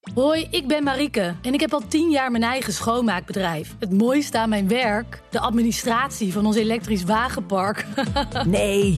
Hoi, ik ben Marieke en ik heb al 10 jaar mijn eigen schoonmaakbedrijf. Het mooiste aan mijn werk? De administratie van ons elektrisch wagenpark. Nee,